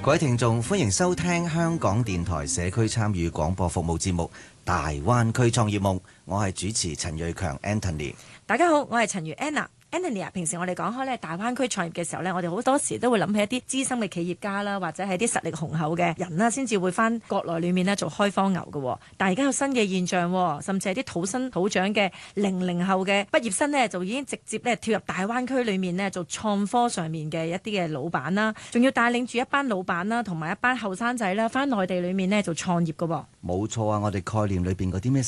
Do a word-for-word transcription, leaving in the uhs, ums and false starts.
各位聽眾，歡迎收聽香港電台社區參與廣播服務節目《大灣區創業夢》，我係主持陳瑞強 Anthony。 大家好，我係陳如 Anna。Anthony 啊，平時我哋講開咧大灣區創業嘅時候咧，我哋好多時都會諗起一啲資深嘅企業家啦，或者係啲實力雄厚嘅人啦，先至會翻國內裏面咧做開荒牛嘅。但係而家有新嘅現象，甚至係啲土生土長嘅零零後嘅畢業生呢，就已經直接咧跳入大灣區裏面呢，做創科上面嘅一啲嘅老闆啦，仲要帶領住一班老闆啦，同埋一班後生仔啦，翻內地裏面呢做創業嘅。 冇錯啊，我哋概念裏邊嗰啲咩